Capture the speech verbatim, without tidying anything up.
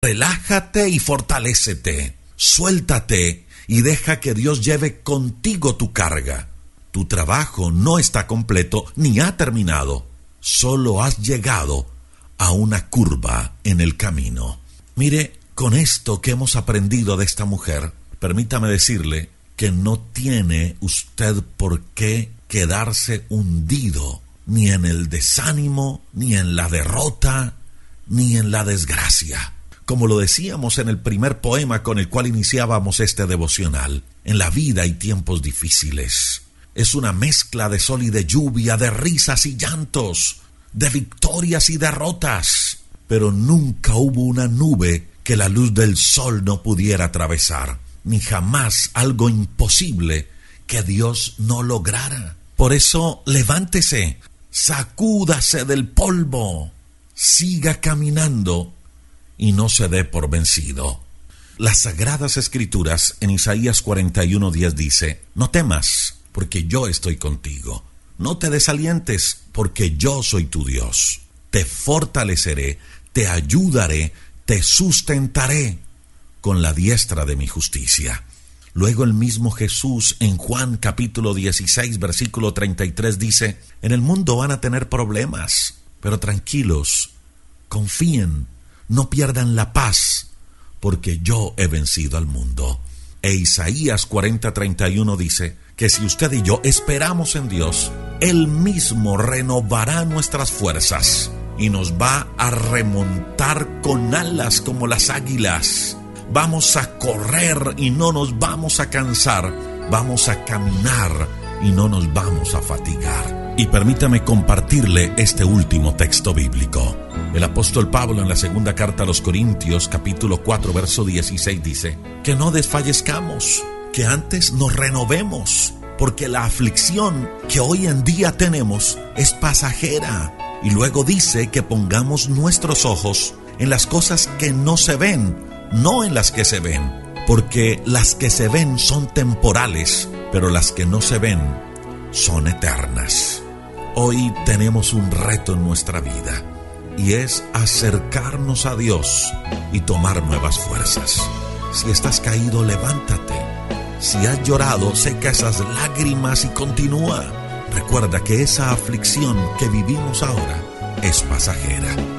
relájate y fortalécete. Suéltate y deja que Dios lleve contigo tu carga. Tu trabajo no está completo ni ha terminado. Solo has llegado a una curva en el camino. Mire, con esto que hemos aprendido de esta mujer, permítame decirle que no tiene usted por qué quedarse hundido, ni en el desánimo, ni en la derrota, ni en la desgracia. Como lo decíamos en el primer poema con el cual iniciábamos este devocional, en la vida hay tiempos difíciles. Es una mezcla de sol y de lluvia, de risas y llantos, de victorias y derrotas. Pero nunca hubo una nube que la luz del sol no pudiera atravesar, ni jamás algo imposible que Dios no lograra. Por eso, levántese, sacúdase del polvo, siga caminando y no se dé por vencido. Las Sagradas Escrituras en Isaías cuarenta y uno diez dice: no temas, porque yo estoy contigo. No te desalientes, porque yo soy tu Dios. Te fortaleceré, te ayudaré, te sustentaré con la diestra de mi justicia. Luego el mismo Jesús en Juan capítulo dieciséis versículo treinta y tres dice: en el mundo van a tener problemas, pero tranquilos, confíen, no pierdan la paz, porque yo he vencido al mundo. E Isaías cuarenta treinta y uno dice que si usted y yo esperamos en Dios, Él mismo renovará nuestras fuerzas y nos va a remontar con alas como las águilas. Vamos a correr y no nos vamos a cansar. Vamos a caminar y no nos vamos a fatigar. Y permítame compartirle este último texto bíblico. El apóstol Pablo en la segunda carta a los Corintios, capítulo cuatro, verso dieciséis, dice que no desfallezcamos, que antes nos renovemos, porque la aflicción que hoy en día tenemos es pasajera. Y luego dice que pongamos nuestros ojos en las cosas que no se ven, no en las que se ven, porque las que se ven son temporales, pero las que no se ven son eternas. Hoy tenemos un reto en nuestra vida, y es acercarnos a Dios y tomar nuevas fuerzas. Si estás caído, levántate. Si has llorado, seca esas lágrimas y continúa. Recuerda que esa aflicción que vivimos ahora es pasajera.